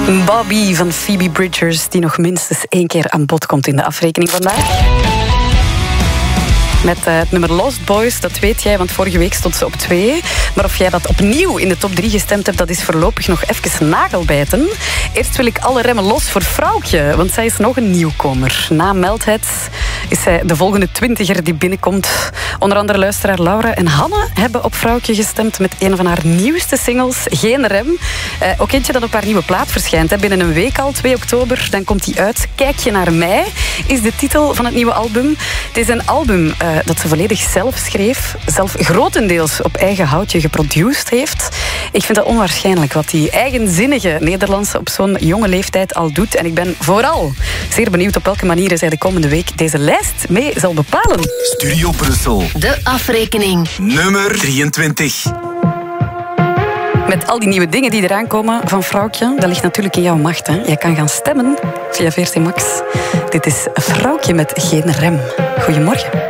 Bobby van Phoebe Bridgers, die nog minstens 1 keer aan bod komt in de afrekening vandaag. Met het nummer Lost Boys, dat weet jij, want vorige week stond ze op 2. Maar of jij dat opnieuw in de top 3 gestemd hebt, dat is voorlopig nog even nagelbijten. Eerst wil ik alle remmen los voor Vrouwtje, want zij is nog een nieuwkomer. Na Meldheads is zij de volgende 20er die binnenkomt. Onder andere luisteraar Laura en Hanne hebben op Vrouwtje gestemd met een van haar nieuwste singles, Geen Rem. Ook eentje dat op haar nieuwe plaat verschijnt. Binnen een week al, 2 oktober, dan komt die uit. Kijk je naar mij, is de titel van het nieuwe album. Het is een album dat ze volledig zelf schreef, zelf grotendeels op eigen houtje geproduceerd heeft. Ik vind dat onwaarschijnlijk wat die eigenzinnige Nederlandse op zo'n jonge leeftijd al doet. En ik ben vooral zeer benieuwd op welke manieren zij de komende week deze lijst mee zal bepalen. Studio Brussel. De afrekening. Nummer 23. Met al die nieuwe dingen die eraan komen van Vrouwtje, dat ligt natuurlijk in jouw macht. Hè? Jij kan gaan stemmen via VRT Max. Dit is Vrouwtje met Geen Rem. Goedemorgen.